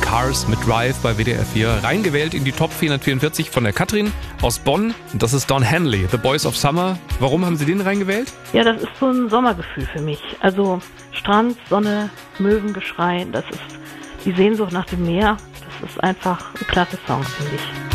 Cars mit Drive bei WDR 4 reingewählt in die Top 444 von der Katrin aus Bonn. Und das ist Don Henley, The Boys of Summer. Warum haben Sie den reingewählt? Ja, das ist so ein Sommergefühl für mich. Also Strand, Sonne, Möwengeschrei, das ist die Sehnsucht nach dem Meer. Das ist einfach ein klasse Song, finde ich.